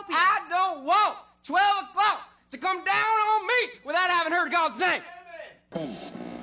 people. I don't want 12 o'clock to come down on me without having heard God's name. Amen.